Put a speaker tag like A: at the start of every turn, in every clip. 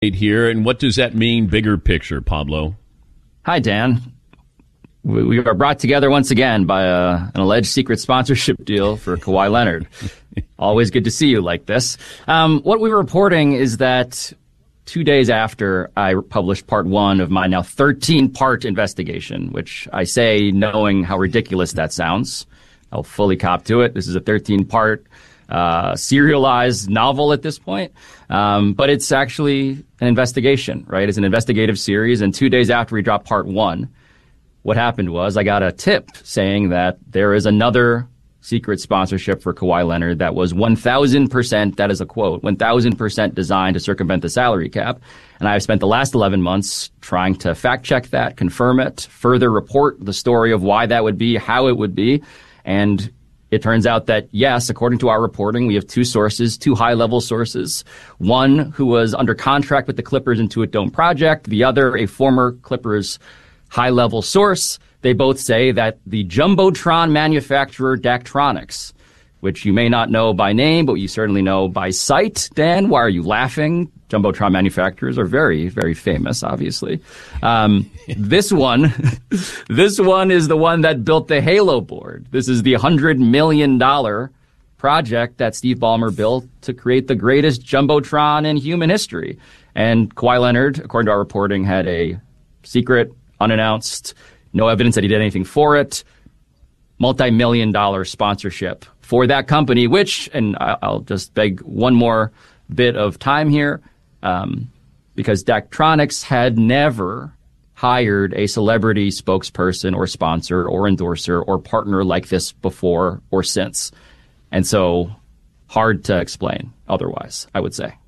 A: here, and what does that mean, bigger picture, Pablo?
B: Hi, Dan. We are brought together once again by an alleged secret sponsorship deal for Kawhi Leonard. Always good to see you like this. What we were reporting is that 2 days after I published part one of my now 13-part investigation, which I say knowing how ridiculous that sounds, I'll fully cop to it. This is a 13-part serialized novel at this point. But it's actually an investigation, right? It's an investigative series. And 2 days after we dropped part one, what happened was I got a tip saying that there is another secret sponsorship for Kawhi Leonard that was 1,000%, that is a quote, 1,000% designed to circumvent the salary cap. And I've spent the last 11 months trying to fact check that, confirm it, further report the story of why that would be, how it would be. And it turns out that, yes, according to our reporting, we have two sources, two high-level sources. One who was under contract with the Clippers Intuit Dome project, the other a former Clippers high-level source. They both say that the Jumbotron manufacturer Daktronics, which you may not know by name, but you certainly know by sight. Dan, why are you laughing? Jumbotron manufacturers are very, very famous, obviously. This one is the one that built the Halo board. This is the $100 million project that Steve Ballmer built to create the greatest Jumbotron in human history. And Kawhi Leonard, according to our reporting, had a secret, unannounced, no evidence that he did anything for it, multi-million-dollar sponsorship for that company, which, and I'll just beg one more bit of time here, because Daktronics had never hired a celebrity spokesperson or sponsor or endorser or partner like this before or since. And so hard to explain otherwise, I would say.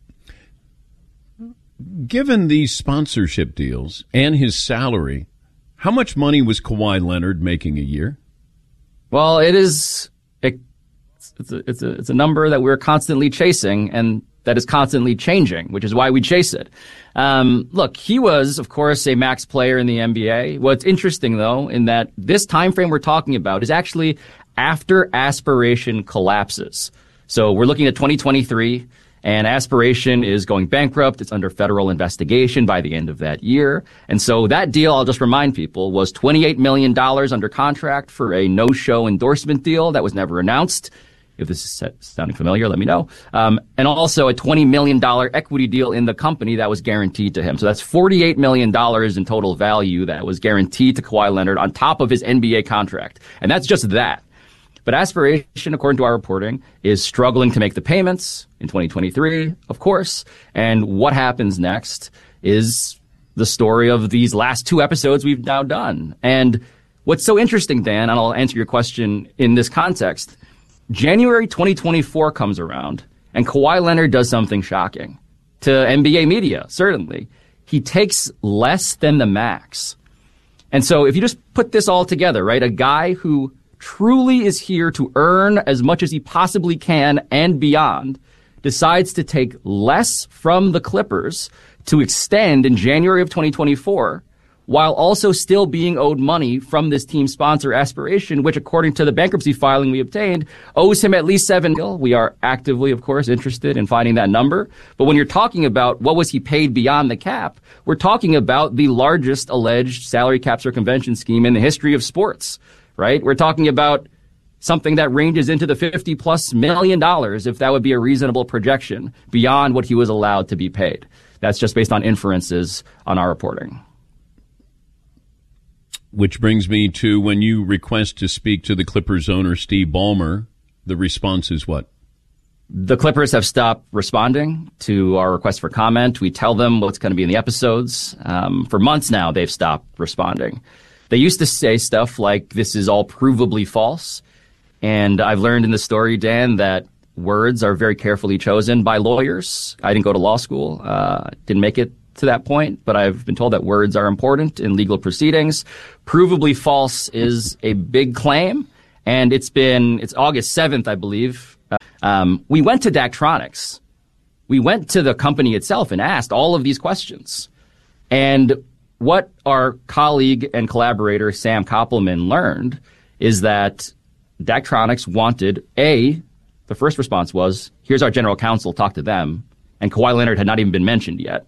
A: Given these sponsorship deals and his salary, how much money was Kawhi Leonard making a year?
B: Well, it's a number that we're constantly chasing and that is constantly changing, which is why we chase it. Look, he was, of course, a max player in the NBA. What's interesting, though, in that this time frame we're talking about is actually after Aspiration collapses. So we're looking at 2023. And Aspiration is going bankrupt. It's under federal investigation by the end of that year. And so that deal, I'll just remind people, was $28 million under contract for a no-show endorsement deal that was never announced. If this is sounding familiar, let me know. And also a $20 million equity deal in the company that was guaranteed to him. So that's $48 million in total value that was guaranteed to Kawhi Leonard on top of his NBA contract. And that's just that. But Aspiration, according to our reporting, is struggling to make the payments in 2023, of course. And what happens next is the story of these last two episodes we've now done. And what's so interesting, Dan, and I'll answer your question in this context, January 2024 comes around, and Kawhi Leonard does something shocking to NBA media, certainly. He takes less than the max. And so if you just put this all together, right, a guy who truly is here to earn as much as he possibly can and beyond, decides to take less from the Clippers to extend in January of 2024, while also still being owed money from this team sponsor Aspiration, which, according to the bankruptcy filing we obtained, owes him at least $7 million. We are actively, of course, interested in finding that number. But when you're talking about what was he paid beyond the cap, we're talking about the largest alleged salary cap circumvention scheme in the history of sports. Right? We're talking about something that ranges into the $50+ million, if that would be a reasonable projection, beyond what he was allowed to be paid. That's just based on inferences on our reporting.
A: Which brings me to when you request to speak to the Clippers owner, Steve Ballmer, the response is what?
B: The Clippers have stopped responding to our request for comment. We tell them what's going to be in the episodes. For months now, they've stopped responding. They used to say stuff like, this is all provably false. And I've learned in the story, Dan, that words are very carefully chosen by lawyers. I didn't go to law school, didn't make it to that point, but I've been told that words are important in legal proceedings. Provably false is a big claim. And it's August 7th, I believe. We went to Daktronics. We went to the company itself and asked all of these questions. And what our colleague and collaborator Sam Koppelman learned is that Daktronics wanted, the first response was, here's our general counsel, talk to them. And Kawhi Leonard had not even been mentioned yet.